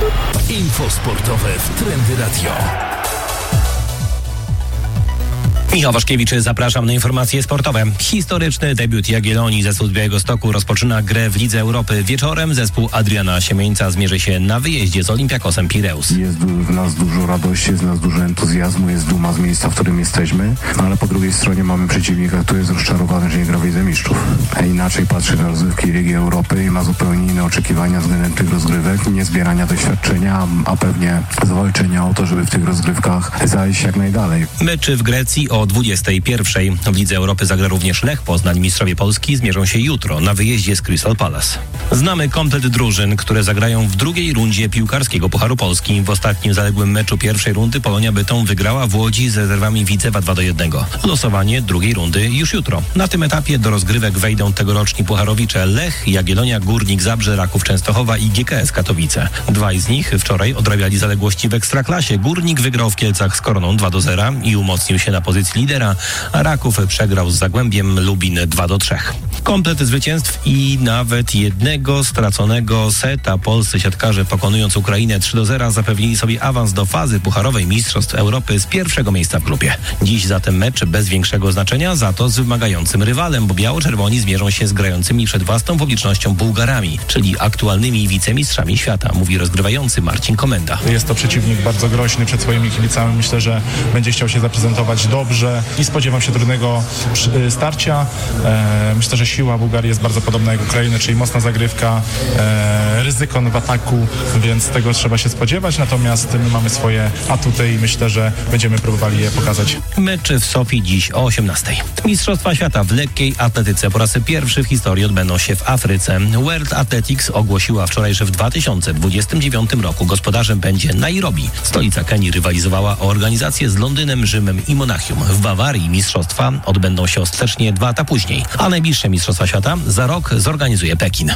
Info sportowe w Trendy Radio. Michał Waszkiewicz, zapraszam na informacje sportowe. Historyczny debiut Jagiellonii. Zespół z Białegostoku rozpoczyna grę w Lidze Europy. Wieczorem zespół Adriana Siemieńca zmierzy się na wyjeździe z Olympiakosem Pireus. Jest w nas dużo radości, jest w nas dużo entuzjazmu, jest duma z miejsca, w którym jesteśmy, ale po drugiej stronie mamy przeciwnika, który jest rozczarowany, że nie gra w Lidze Mistrzów. Inaczej patrzy na rozgrywki Ligi Europy i ma zupełnie inne oczekiwania względem tych rozgrywek, nie zbierania doświadczenia, a pewnie zawalczenia o to, żeby w tych rozgrywkach zajść jak najdalej. Meczy w Grecji o 21:00. W Lidze Europy zagra również Lech Poznań. Mistrzowie Polski zmierzą się jutro na wyjeździe z Crystal Palace. Znamy komplet drużyn, które zagrają w drugiej rundzie piłkarskiego Pucharu Polski. W ostatnim zaległym meczu pierwszej rundy Polonia Bytom wygrała w Łodzi z rezerwami Widzewa 2-1. Losowanie drugiej rundy już jutro. Na tym etapie do rozgrywek wejdą tegoroczni pucharowicze Lech, Jagiellonia, Górnik Zabrze, Raków Częstochowa i GKS Katowice. Dwaj z nich wczoraj odrabiali zaległości w Ekstraklasie. Górnik wygrał w Kielcach z Koroną 2-0 i umocnił się na pozycji lidera, a Raków przegrał z Zagłębiem Lubin 2-3. Komplet zwycięstw i nawet jednego straconego seta. Polscy siatkarze, pokonując Ukrainę 3-0, zapewnili sobie awans do fazy pucharowej Mistrzostw Europy z pierwszego miejsca w grupie. Dziś zatem mecz bez większego znaczenia, za to z wymagającym rywalem, bo biało-czerwoni zmierzą się z grającymi przed własną publicznością Bułgarami, czyli aktualnymi wicemistrzami świata, mówi rozgrywający Marcin Komenda. Jest to przeciwnik bardzo groźny przed swoimi kibicami. Myślę, że będzie chciał się zaprezentować dobrze i spodziewam się trudnego starcia. Myślę, że siła Bułgarii jest bardzo podobna jak Ukrainy, czyli mocna zagrywka, ryzyko w ataku, więc tego trzeba się spodziewać. Natomiast my mamy swoje atuty i myślę, że będziemy próbowali je pokazać. Mecz w Sofii dziś o 18:00. Mistrzostwa świata w lekkiej atletyce po raz pierwszy w historii odbędą się w Afryce. World Athletics ogłosiła wczoraj, że w 2029 roku gospodarzem będzie Nairobi. Stolica Kenii rywalizowała o organizację z Londynem, Rzymem i Monachium. W Bawarii mistrzostwa odbędą się ostatecznie 2 lata później, a najbliższe mistrzostwa świata za rok zorganizuje Pekin.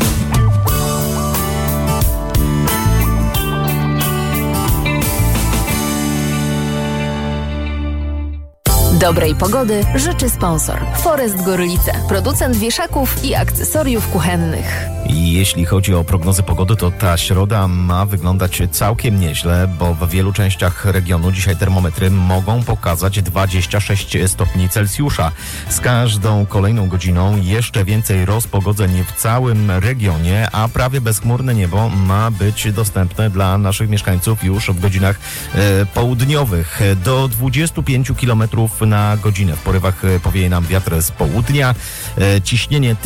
Dobrej pogody życzy sponsor Forest Gorlice, producent wieszaków i akcesoriów kuchennych. I jeśli chodzi o prognozy pogody, to ta środa ma wyglądać całkiem nieźle, bo w wielu częściach regionu dzisiaj termometry mogą pokazać 26 stopni Celsjusza. Z każdą kolejną godziną jeszcze więcej rozpogodzeń w całym regionie, a prawie bezchmurne niebo ma być dostępne dla naszych mieszkańców już w godzinach południowych. Do 25 km na godzinę. W porywach powieje nam wiatr z południa. Ciśnienie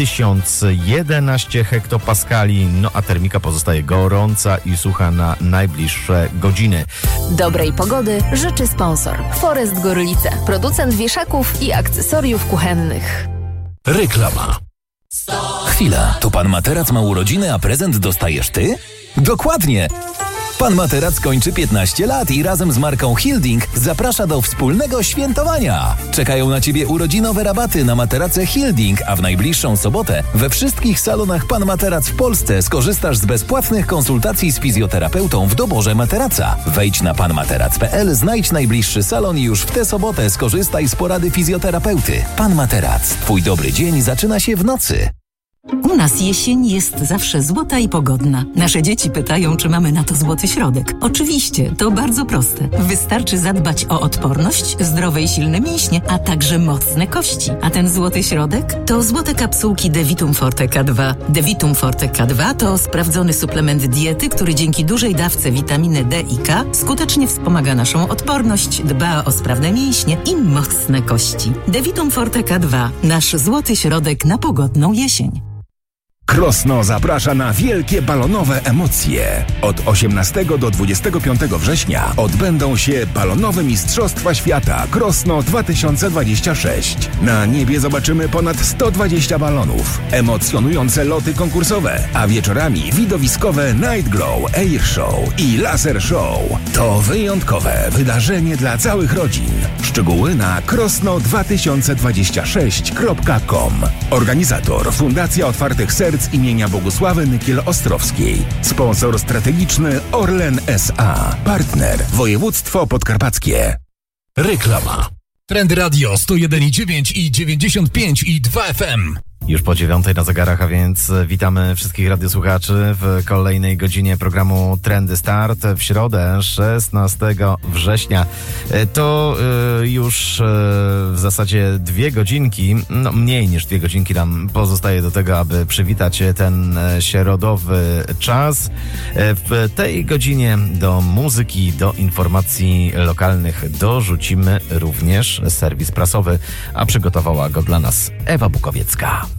1011 hektopaskali, no a termika pozostaje gorąca i sucha na najbliższe godziny. Dobrej pogody życzy sponsor Forest Gorlice, producent wieszaków i akcesoriów kuchennych. Reklama. Chwila, to Pan Materac ma urodziny, a prezent dostajesz ty? Dokładnie! Pan Materac kończy 15 lat i razem z marką Hilding zaprasza do wspólnego świętowania. Czekają na Ciebie urodzinowe rabaty na materace Hilding, a w najbliższą sobotę we wszystkich salonach Pan Materac w Polsce skorzystasz z bezpłatnych konsultacji z fizjoterapeutą w doborze materaca. Wejdź na panmaterac.pl, znajdź najbliższy salon i już w tę sobotę skorzystaj z porady fizjoterapeuty. Pan Materac. Twój dobry dzień zaczyna się w nocy. U nas jesień jest zawsze złota i pogodna. Nasze dzieci pytają, czy mamy na to złoty środek. Oczywiście, to bardzo proste. Wystarczy zadbać o odporność, zdrowe i silne mięśnie, a także mocne kości. A ten złoty środek to złote kapsułki Devitum Forte K2. Devitum Forte K2 to sprawdzony suplement diety, który dzięki dużej dawce witaminy D i K skutecznie wspomaga naszą odporność, dba o sprawne mięśnie i mocne kości. Devitum Forte K2. Nasz złoty środek na pogodną jesień. Krosno zaprasza na wielkie balonowe emocje. Od 18 do 25 września odbędą się balonowe Mistrzostwa Świata Krosno 2026. Na niebie zobaczymy ponad 120 balonów, emocjonujące loty konkursowe, a wieczorami widowiskowe Night Glow, Air Show i Laser Show. To wyjątkowe wydarzenie dla całych rodzin. Szczegóły na krosno2026.com. Organizator Fundacja Otwartych Serc imienia Bogusławy Nykiel-Ostrowskiej. Sponsor strategiczny Orlen S.A. Partner Województwo Podkarpackie. Reklama. Trendy Radio 101,9 i 95,2 FM. Już po 9:00 na zegarach, a więc witamy wszystkich radiosłuchaczy w kolejnej godzinie programu Trendy Start w środę 16 września. To już w zasadzie 2 godzinki, no mniej niż 2 godzinki nam pozostaje do tego, aby przywitać ten środowy czas. W tej godzinie do muzyki, do informacji lokalnych dorzucimy również serwis prasowy, a przygotowała go dla nas Ewa Bukowiecka.